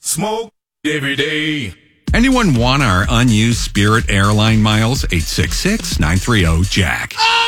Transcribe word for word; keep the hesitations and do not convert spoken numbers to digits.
Smoke every day. Anyone want our unused Spirit Airline miles? eight six six, nine three zero, Jack.